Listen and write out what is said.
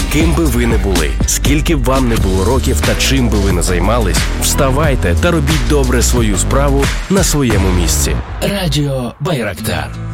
Ким би ви не були, скільки б вам не було років та чим би ви не займались, вставайте та робіть добре свою справу на своєму місці. Радіо Байрактар.